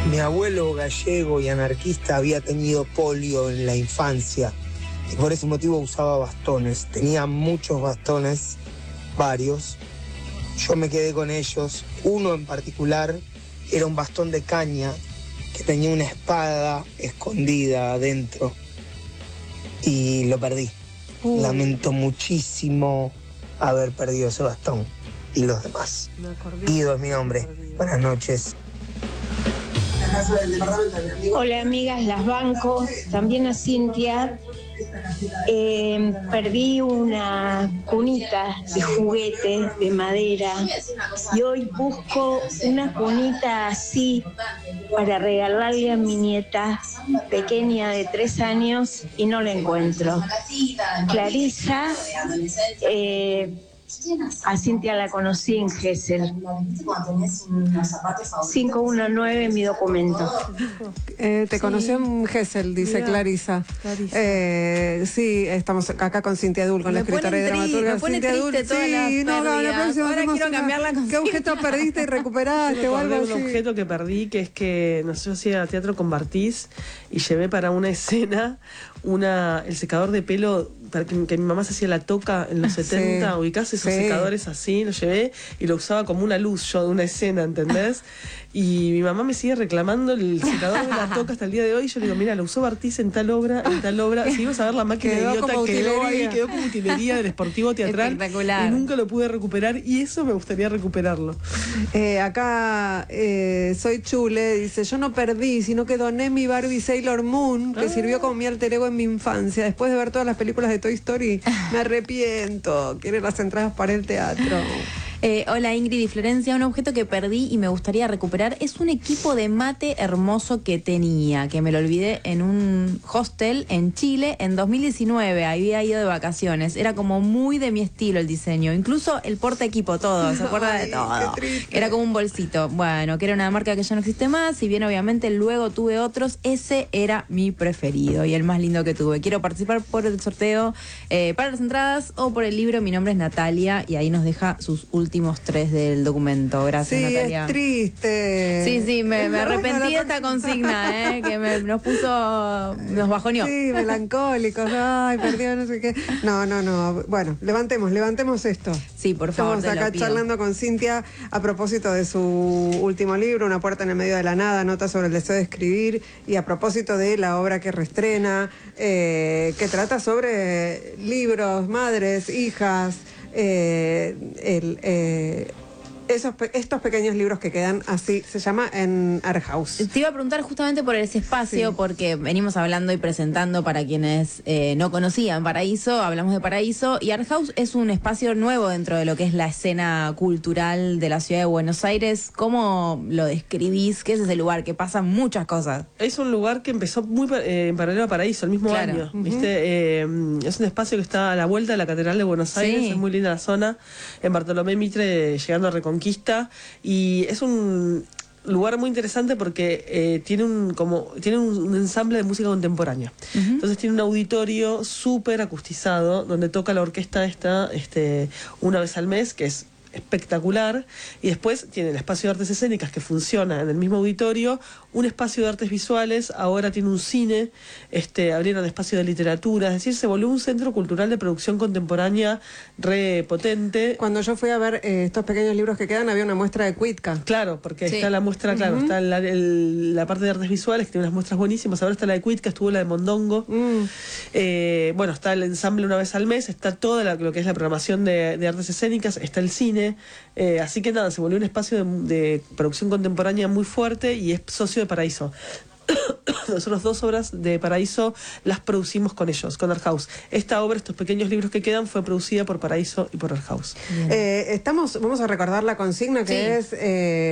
Mi abuelo gallego y anarquista había tenido polio en la infancia y por ese motivo usaba bastones. Tenía muchos bastones, varios. Yo me quedé con ellos. Uno en particular era un bastón de caña que tenía una espada escondida adentro y lo perdí. Lamento muchísimo haber perdido ese bastón y los demás. Guido es mi nombre. Buenas noches. Hola amigas, las banco, también a Cintia. Perdí una cunita de juguete de madera y hoy busco una cunita así para regalarle a mi nieta pequeña de 3 años y no la encuentro. Clarisa, a Cintia la conocí en Gesell. 519 mi documento. Te conocí en Gesell, dice. Mirá, Clarisa. Sí, estamos acá con Cintia Dul, con la escritora y dramaturga Cintia Dul. Sí, la próxima. Ahora quiero cambiarla con ¿Qué objeto perdiste y recuperaste o algo así? Un objeto que perdí, que es que yo hacía teatro con Bartiz y llevé para una escena el secador de pelo para que mi mamá se hacía la toca en los 70, ubicás esos secadores así, lo llevé y lo usaba como una luz yo de una escena, ¿entendés? Y mi mamá me sigue reclamando el secador de la toca hasta el día de hoy. Yo le digo, mira, lo usó Bartiz en tal obra. Si ibas a ver la máquina idiota, quedó como utilería del Sportivo Teatral. Espectacular. Y nunca lo pude recuperar y eso me gustaría recuperarlo. Acá soy Chule, dice, yo no perdí, sino que doné mi Barbie Sailor Moon, que sirvió como mi alter ego en mi infancia. Después de ver todas las películas de Toy Story, me arrepiento. Quiero las entradas para el teatro. Hola Ingrid y Florencia, un objeto que perdí y me gustaría recuperar es un equipo de mate hermoso que tenía, que me lo olvidé en un hostel en Chile en 2019, había ido de vacaciones, era como muy de mi estilo el diseño, incluso el porta equipo, todo, se acuerda de todo, era como un bolsito, bueno, que era una marca que ya no existe más, si bien obviamente luego tuve otros, ese era mi preferido y el más lindo que tuve. Quiero participar por el sorteo para las entradas o por el libro. Mi nombre es Natalia y ahí nos deja sus últimos 3 del documento. Gracias, Natalia. Es triste. Sí, me arrepentí de esta consigna, que nos bajoneó. Sí, melancólicos, ay, perdió no sé qué. No. Bueno, levantemos esto. Sí, por favor. Estamos acá charlando con Cintia a propósito de su último libro, Una puerta en el medio de la nada, notas sobre el deseo de escribir, y a propósito de la obra que reestrena, que trata sobre libros, madres, hijas, estos pequeños libros que quedan así, se llama en Art House. Te iba a preguntar justamente por ese espacio, porque venimos hablando y presentando para quienes no conocían Paraíso, hablamos de Paraíso, y Art House es un espacio nuevo dentro de lo que es la escena cultural de la ciudad de Buenos Aires. ¿Cómo lo describís? ¿Qué es ese lugar? Que pasan muchas cosas. Es un lugar que empezó muy en paralelo a Paraíso, el mismo año, ¿viste? Es un espacio que está a la vuelta de la Catedral de Buenos Aires, es muy linda la zona, en Bartolomé Mitre, llegando a Reconquista, y es un lugar muy interesante porque tiene un ensamble de música contemporánea. Entonces tiene un auditorio súper acustizado donde toca la orquesta una vez al mes, que es espectacular, y después tiene el espacio de artes escénicas que funciona en el mismo auditorio, un espacio de artes visuales, ahora tiene un cine, abrieron espacio de literatura, es decir, se volvió un centro cultural de producción contemporánea re potente. Cuando yo fui a ver estos pequeños libros que quedan, había una muestra de Cuitca. Claro, porque está la muestra, está la parte de artes visuales, que tiene unas muestras buenísimas, ahora está la de Cuitca, estuvo la de Mondongo, bueno, está el ensamble una vez al mes, está toda lo que es la programación de artes escénicas, está el cine, así que nada, se volvió un espacio de producción contemporánea muy fuerte y es socio de Paraíso. Nosotros 2 obras de Paraíso las producimos con ellos, con Art House. Esta obra, estos pequeños libros que quedan, fue producida por Paraíso y por Art House. Vamos a recordar la consigna que es...